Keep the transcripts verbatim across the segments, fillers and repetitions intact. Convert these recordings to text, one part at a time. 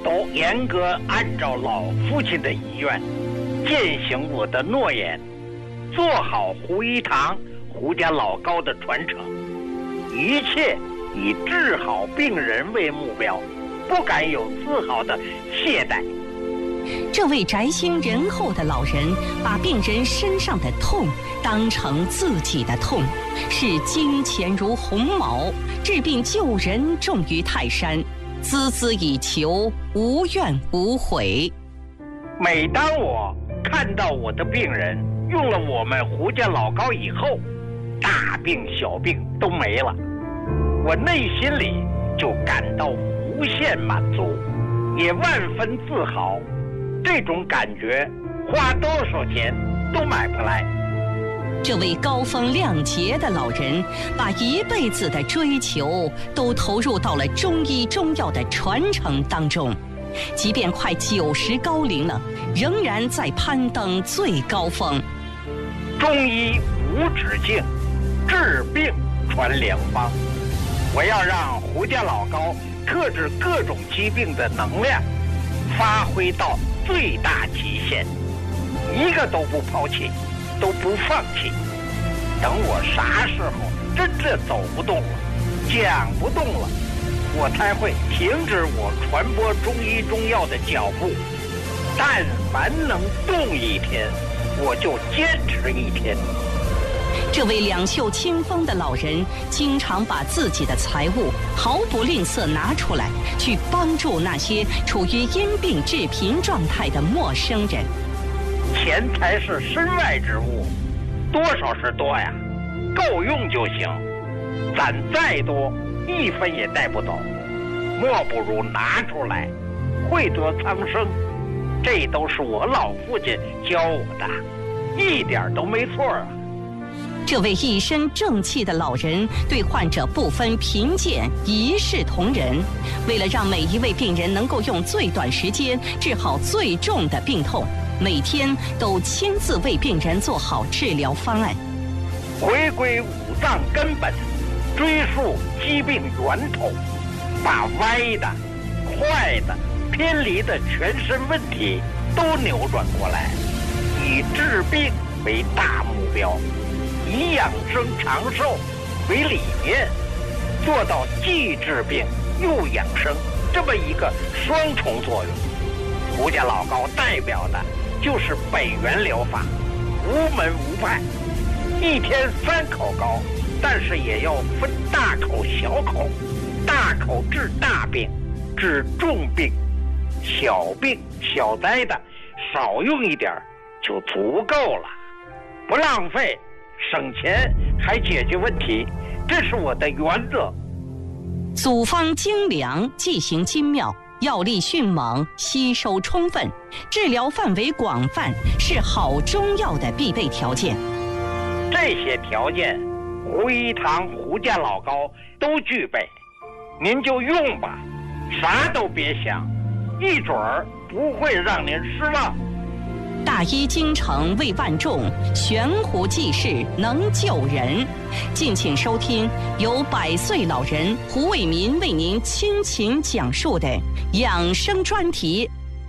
都严格按照老父亲的遗愿，践行我的诺言，做好胡一堂、胡家老高的传承，一切以治好病人为目标，不敢有丝毫的懈怠。 这位宅心仁厚的老人，把病人身上的痛当成自己的痛，视金钱如鸿毛，治病救人重于泰山，孜孜以求，无怨无悔。 每当我看到我的病人用了我们胡家老高以后，大病小病都没了，我内心里就感到无限满足，也万分自豪。这种感觉花多少钱都买不来。 这位高风亮节的老人，把一辈子的追求都投入到了中医中药的传承当中，即便快九十高龄了，仍然在攀登最高峰。 中医无止境，治病传良方。我要让胡家老高克制各种疾病的能量发挥到最大极限，一个都不抛弃，都不放弃。等我啥时候真正走不动了，讲不动了，我才会停止我传播中医中药的脚步。但凡能动一天，我就坚持一天。 这位两袖清风的老人，经常把自己的财物毫不吝啬拿出来，去帮助那些处于因病致贫状态的陌生人。 钱财是身外之物，多少是多呀，够用就行。攒再多，一分也带不走，莫不如拿出来，惠泽苍生。这都是我老父亲教我的，一点都没错啊。 这位一身正气的老人对患者不分贫贱，一视同仁。为了让每一位病人能够用最短时间治好最重的病痛，每天都亲自为病人做好治疗方案。 回归五脏根本，追溯疾病源头，把歪的、坏的、偏离的全身问题都扭转过来，以治病为大目标，以养生长寿为理念，做到既治病又养生这么一个双重作用。胡家老高代表的就是北元疗法，无门无派，一天三口膏，但是也要分大口小口，大口治大病，治重病，小病小灾的少用一点就足够了，不浪费，省钱还解决问题，这是我的原则。 组方精良，剂行精妙，药力迅猛，吸收充分，治疗范围广泛，是好中药的必备条件。 这些条件，胡一堂、胡家老高都具备，您就用吧，啥都别想，一准儿不会让您失望。 大医精诚为万众，悬壶济世能救人。敬请收听由百岁老人胡卫民为您倾情讲述的养生专题。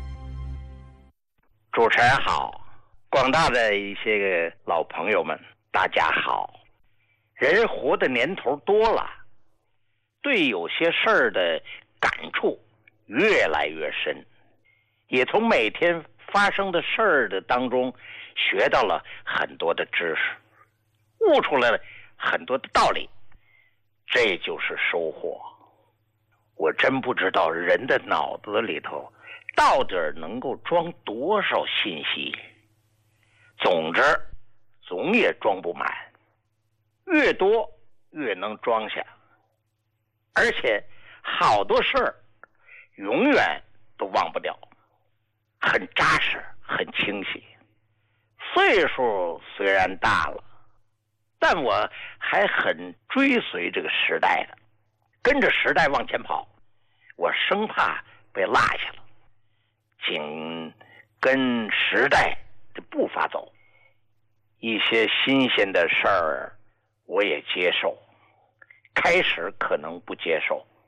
主持人好，广大的一些个老朋友们，大家好。人活的年头多了，对有些事儿的感触越来越深，也从每天发生的事儿的当中学到了很多的知识，悟出来了很多的道理，这就是收获。我真不知道人的脑子里头到底能够装多少信息，总之总也装不满，越多越能装下，而且好多事儿永远都忘不掉，很扎实，很清晰。岁数虽然大了，但我还很追随这个时代的，跟着时代往前跑，我生怕被落下了，紧跟时代的步伐走。一些新鲜的事儿我也接受，开始可能不接受，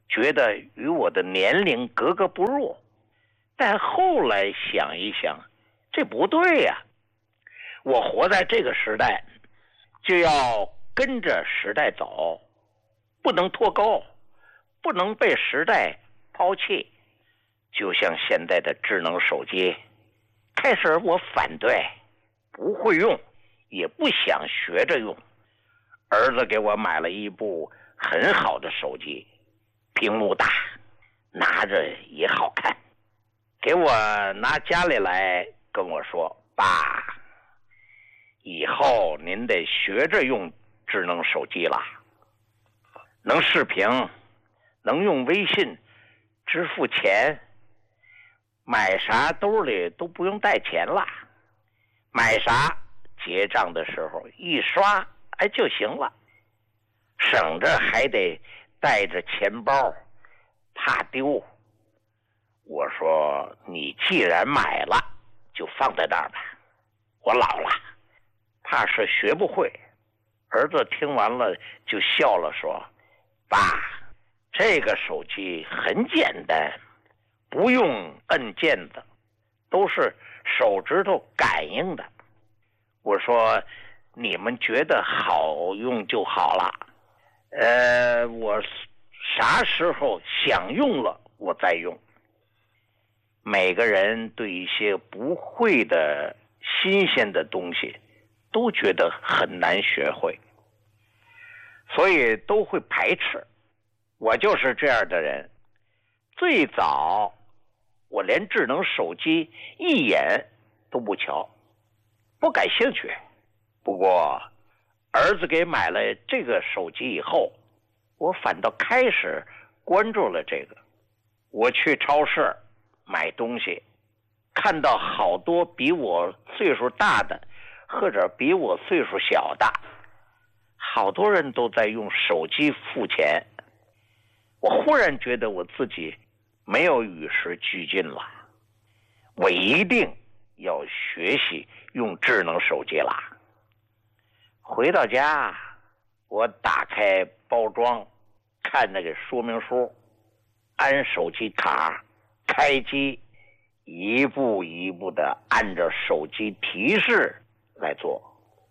觉得与我的年龄格格不入。但后来想一想，这不对呀、啊！我活在这个时代，就要跟着时代走，不能脱钩，不能被时代抛弃。就像现在的智能手机，开始我反对，不会用，也不想学着用。儿子给我买了一部很好的手机，屏幕大，拿着也好看。给我拿家里来跟我说，爸，以后您得学着用智能手机了，能视频，能用微信支付钱，买啥兜里都不用带钱了，买啥结账的时候一刷哎就行了，省着还得带着钱包，怕丢。我说你既然买了，就放在那儿吧，我老了，怕是学不会。儿子听完了就笑了，说，爸，这个手机很简单，不用摁键的，都是手指头感应的。我说你们觉得好用就好了，呃，我啥时候想用了我再用。每个人对一些不会的新鲜的东西都觉得很难学会，所以都会排斥。我就是这样的人。最早我连智能手机一眼都不瞧，不感兴趣。不过儿子给买了这个手机以后，我反倒开始关注了这个。我去超市买东西，看到好多比我岁数大的或者比我岁数小的，好多人都在用手机付钱。我忽然觉得我自己没有与时俱进了，我一定要学习用智能手机了。回到家，我打开包装，看那个说明书，安手机卡，开机，一步一步的按照手机提示来做。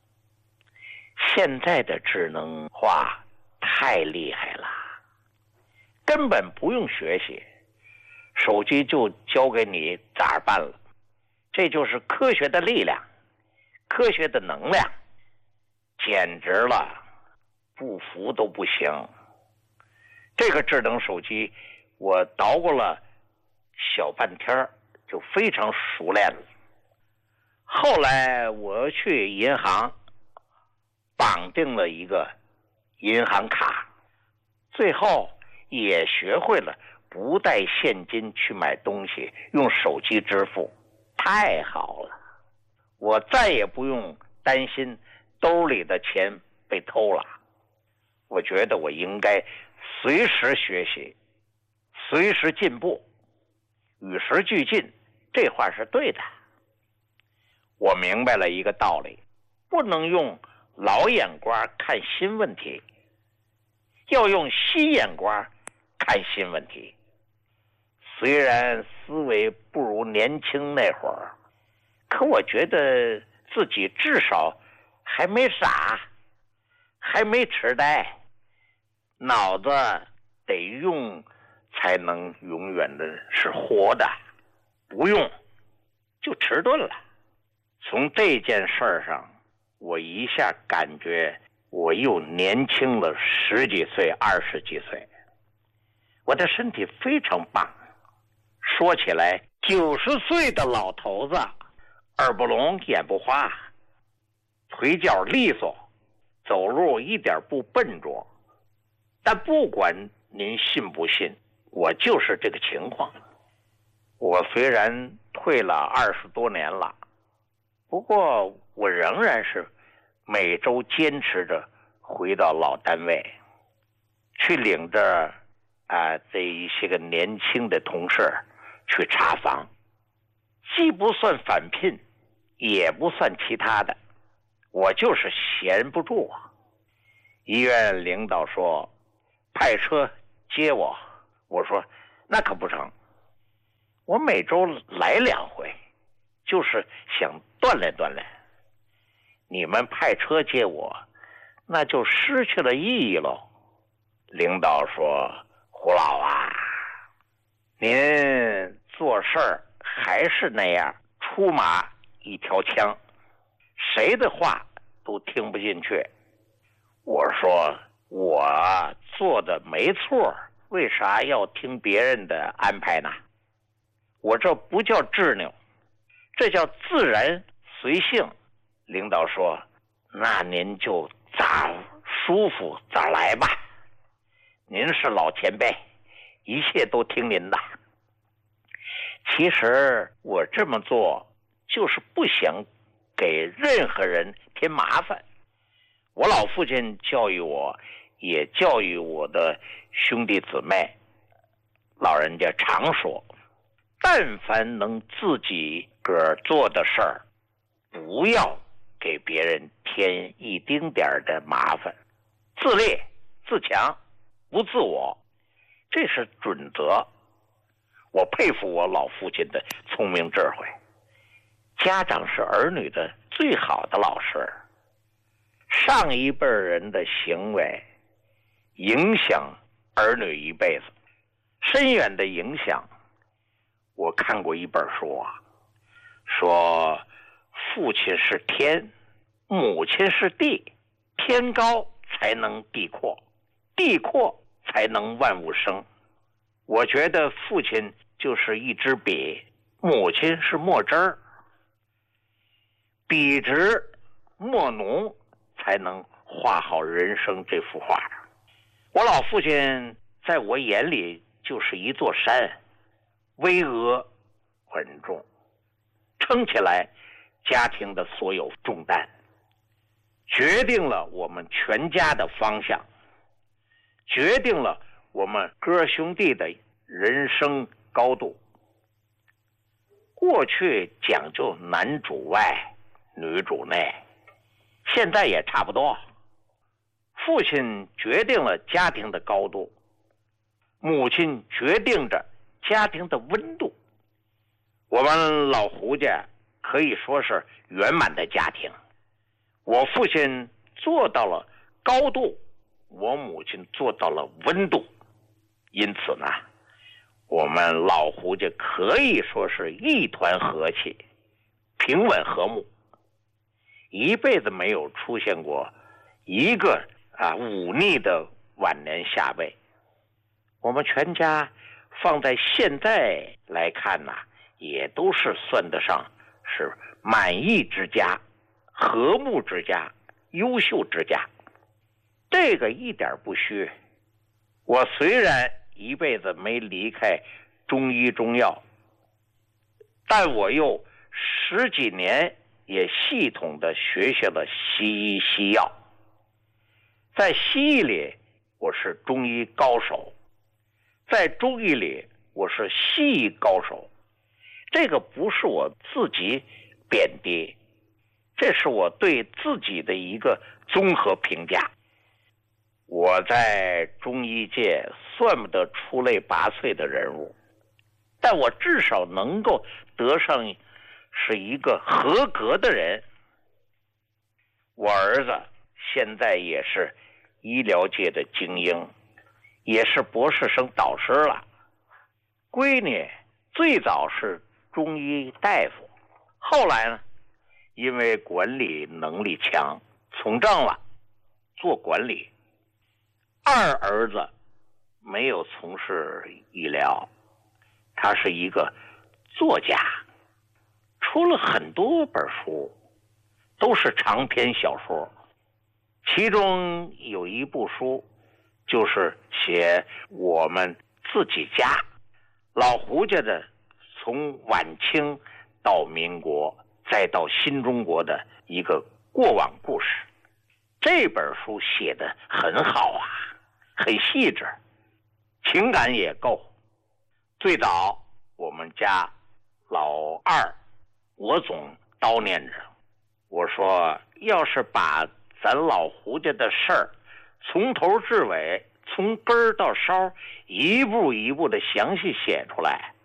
现在的智能化太厉害了，根本不用学习，手机就教给你咋办了。这就是科学的力量，科学的能量，简直了，不服都不行。这个智能手机我捣鼓了小半天就非常熟练了。后来我去银行绑定了一个银行卡，最后也学会了不带现金去买东西，用手机支付，太好了。我再也不用担心兜里的钱被偷了。我觉得我应该随时学习，随时进步，与时俱进，这话是对的。我明白了一个道理，不能用老眼光看新问题，要用新眼光看新问题。虽然思维不如年轻那会儿，可我觉得自己至少还没傻，还没痴呆，脑子得用才能永远的是活的，不用就迟钝了。从这件事上，我一下感觉我又年轻了十几岁、二十几岁，我的身体非常棒。说起来，九十岁的老头子，耳不聋眼不花，腿脚利索，走路一点不笨拙。但不管您信不信，我就是这个情况。我虽然退了二十多年了，不过我仍然是每周坚持着回到老单位，去领着啊这一些个年轻的同事去查房，既不算返聘，也不算其他的，我就是闲不住啊。医院领导说派车接我， 我说那可不成，我每周来两回，就是想锻炼锻炼。你们派车接我，那就失去了意义喽。领导说，胡老啊，您做事儿还是那样，出马一条枪，谁的话都听不进去。我说我做的没错，为啥要听别人的安排呢？我这不叫执拗，这叫自然随性。领导说，那您就咋舒服咋来吧，您是老前辈，一切都听您的。其实我这么做就是不想给任何人添麻烦。我老父亲教育我，也教育我的兄弟姊妹，老人家常说，但凡能自己个做的事儿，不要给别人添一丁点儿的麻烦，自立自强，不自我，这是准则。我佩服我老父亲的聪明智慧。家长是儿女的最好的老师，上一辈人的行为影响儿女一辈子，深远的影响。我看过一本书啊，说父亲是天，母亲是地，天高才能地阔，地阔才能万物生。我觉得父亲就是一支笔，母亲是墨汁儿，笔直墨浓才能画好人生这幅画。我老父亲在我眼里就是一座山，巍峨稳重，撑起来家庭的所有重担，决定了我们全家的方向，决定了我们哥兄弟的人生高度。过去讲究男主外女主内，现在也差不多。父亲决定了家庭的高度，母亲决定着家庭的温度。我们老胡家可以说是圆满的家庭，我父亲做到了高度，我母亲做到了温度。因此呢，我们老胡家可以说是一团和气，平稳和睦，一辈子没有出现过一个啊忤逆的晚年下辈。我们全家放在现在来看呢、啊，也都是算得上是满意之家、和睦之家、优秀之家，这个一点不虚。我虽然一辈子没离开中医中药，但我又十几年也系统的学习了西医西药。在西医里我是中医高手，在中医里我是西医高手。这个不是我自己贬低，这是我对自己的一个综合评价。我在中医界算不得出类拔萃的人物，但我至少能够得上是一个合格的人。我儿子现在也是医疗界的精英，也是博士生导师了。闺女最早是中医大夫，后来呢，因为管理能力强，从政了，做管理。二儿子没有从事医疗，他是一个作家，出了很多本书，都是长篇小说。其中有一部书就是写我们自己家老胡家的从晚清到民国再到新中国的一个过往故事。这本书写得很好啊，很细致，情感也够。最早我们家老二，我总叨念着，我说要是把咱老胡家的事儿从头至尾从根儿到梢，一步一步的详细写出来。